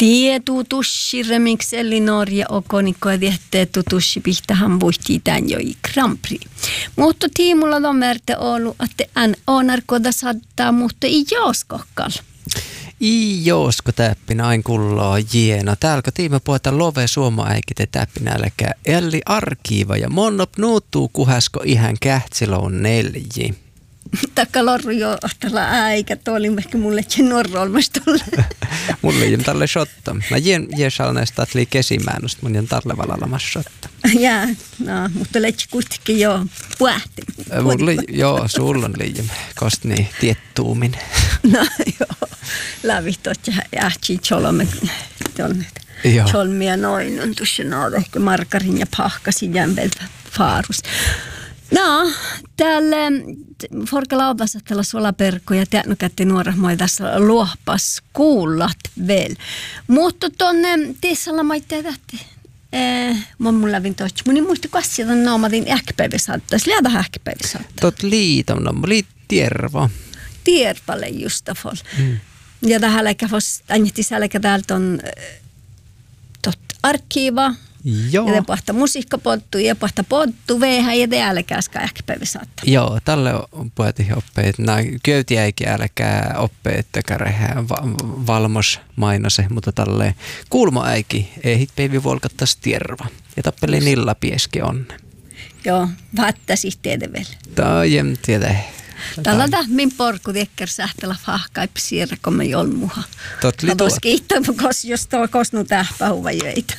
Tietutussi remixelli Norja okonikko ja tietutussi pihtähän vuhtii tämän jo i Grand Prix. Mutta tiimulla on märte ollut, että en onarkoda saattaa, mutta ei jooskokkal. I joosko täppinä ain kullaa jiena. Täälkö tiime puhuta love suoma äikite täppinä äläkä elli arkiiva ja monnop nuuttuu kuhasko ihan kähtsilon 4. Takka lorru jo ohtala äikä, tuoli ehkä mulle sen norro olmastolle. Mulle ei tälle shotta. Mä jen salneesta, että lii kesimäännöstä, mun jen tarle valalamassa shotta. Jaa, no, mutta leitsi kuitenkin jo puhti. Joo, sulla on liian, kost niin tiettuumin. No joo, lävihtot ja ähtsi cholome tonnet. Cholmia noin on tuossa noin, ehkä markarin ja pahkasin jämpeltä faarus. No, täällä Forkalaudassa tällä solaperkko ja tiedätkö, nuoret moi tässä luopas kuullat vielä. Mutta tuonne Tessalla maittaa tähti. Mun lävin tohti. Mun ei muista kassia tämän naumatin äkpäivä saattaisi. Liätä äkpäivä saattaa. Tot liitom, no liit tiervo. Tierpalle just tafol. Ja tähän läkäfos, ainakin sälkä täältä on tot arkiiva. Joo. Ja te pahta musiikkapottu ja pahta pottu veihä ja te älkääskä äkpäivä saattaa. Joo, tälle on puhuttu oppeet. Nämä köytiäikin älkää oppeet tekärehän valmos mainose, mutta tälle kuulmoäiki ei hitpeivi volkattais tierva. Ja tappeli nilla pieski onne. Joo, vaattasih teede vielä. Taajem tiede. Tällä min porku tiekkär sähtälä fahkaip siirrä, kun me jolmuha. Totli tuot. Katos kiittää, jos tuo kosnu tähpähuva jöitä.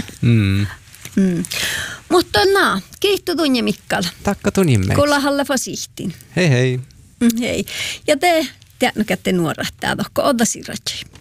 Mutta kiittää tunne Mikkala. Takka tunnimme. Kullahalle fasihtin. Hei hei. Hei. Ja te tiedätkö, nuorat tää tohko odda sirratsi.